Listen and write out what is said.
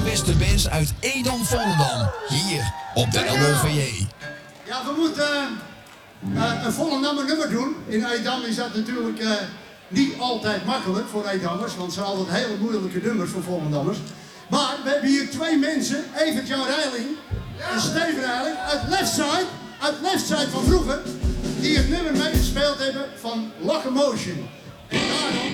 beste bands uit Edam-Volendam. Hier op de LOVJ. Ja, we moeten een Volendammer nummer doen. In Edam is dat natuurlijk niet altijd makkelijk voor Edammers, want ze zijn altijd hele moeilijke nummers voor Volendammers. Maar we hebben hier twee mensen, Evert-Jan Reiling en Steven Reiling, uit Leftside van vroeger, die het nummer meegespeeld hebben van Locomotion. En daarom